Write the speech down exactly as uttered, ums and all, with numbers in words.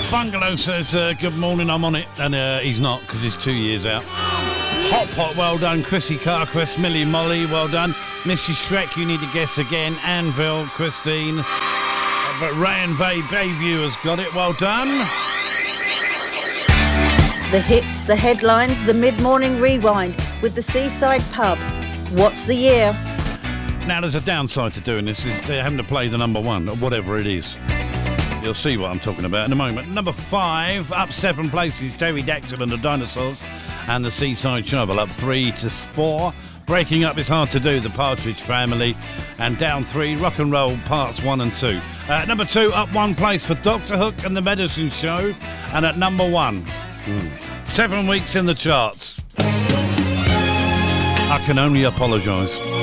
Bungalow says, uh, good morning, I'm on it. And uh, he's not, because he's two years out. Hot Pot, well done. Chrissy Carquest, Millie Molly, well done. Missus Shrek, you need to guess again. Anvil, Christine. Uh, but Ray and Bay Bayview has got it, well done. The hits, the headlines, the mid-morning rewind with the Seaside Pub. What's the year? Now, there's a downside to doing this, is having to play the number one, or whatever it is. You'll see what I'm talking about in a moment. Number five, up seven places, Pterodactyl and the Dinosaurs and the Seaside Shovel. Up three to four. Breaking Up Is Hard to Do, the Partridge Family. And down three, Rock and Roll Parts one and two. Uh, number two, up one place for Doctor Hook and the Medicine Show. And at number one, mm, seven weeks in the charts. I can only apologise.